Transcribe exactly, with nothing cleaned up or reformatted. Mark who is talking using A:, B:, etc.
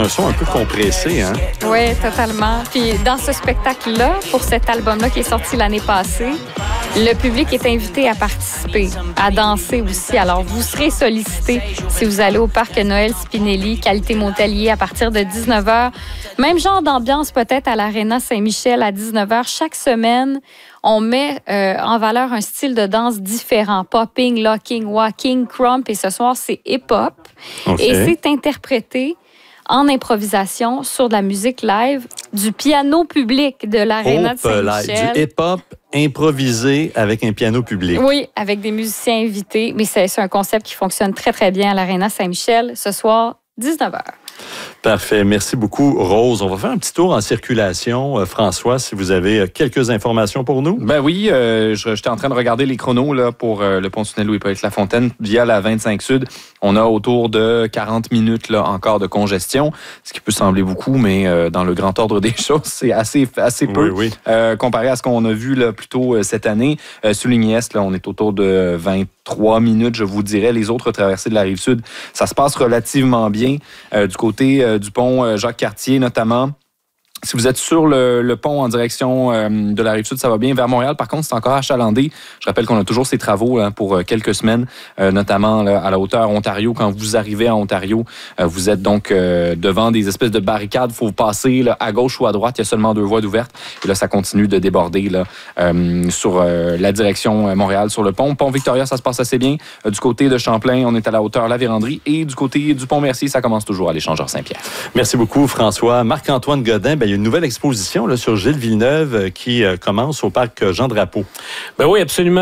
A: son un peu compressé, hein?
B: Oui, totalement. Puis dans ce spectacle-là, pour cet album-là qui est sorti l'année passée, le public est invité à participer, à danser aussi. Alors, vous serez sollicité si vous allez au parc Noël Spinelli, qualité Montalier, à partir de dix-neuf heures. Même genre d'ambiance peut-être à l'Arena Saint-Michel à dix-neuf heures. Chaque semaine, on met euh, en valeur un style de danse différent. Popping, locking, walking, crump. Et ce soir, c'est hip-hop. Okay. Et c'est interprété en improvisation sur de la musique live du piano public de l'Arena de Saint-Michel.
A: Du hip-hop improvisé avec un piano public.
B: Oui, avec des musiciens invités. Mais c'est, c'est un concept qui fonctionne très, très bien à l'Arena Saint-Michel ce soir, dix-neuf heures.
A: Parfait. Merci beaucoup, Rose. On va faire un petit tour en circulation. Euh, François, si vous avez quelques informations pour nous.
C: Ben oui, euh, j'étais en train de regarder les chronos là, pour euh, le pont-tunnel Louis-Pointe-Lafontaine via la vingt-cinq Sud. On a autour de quarante minutes là, encore de congestion, ce qui peut sembler beaucoup, mais euh, dans le grand ordre des choses, c'est assez, assez peu
A: oui, oui.
C: Euh, comparé à ce qu'on a vu là, plus tôt euh, cette année. Euh, sur Ligne Est, là, on est autour de vingt-trois minutes, je vous dirais. Les autres traversées de la Rive-Sud, ça se passe relativement bien. Euh, du côté euh, du pont euh, Jacques-Cartier, notamment. Si vous êtes sur le, le pont en direction euh, de la Rive-Sud, ça va bien. Vers Montréal, par contre, c'est encore achalandé. Je rappelle qu'on a toujours ces travaux là, pour euh, quelques semaines, euh, notamment là, à la hauteur Ontario. Quand vous arrivez à Ontario, euh, vous êtes donc euh, devant des espèces de barricades. Il faut passer là, à gauche ou à droite. Il y a seulement deux voies ouvertes. Et là, ça continue de déborder là, euh, sur euh, la direction Montréal, sur le pont. Pont Victoria, ça se passe assez bien. Euh, du côté de Champlain, on est à la hauteur La Vérandrie. Et du côté du pont Mercier, ça commence toujours à l'échangeur Saint-Pierre.
A: Merci beaucoup, François. Marc-Antoine Godin, ben, il y a une nouvelle exposition là, sur Gilles Villeneuve qui euh, commence au parc Jean Drapeau.
D: Ben oui, absolument.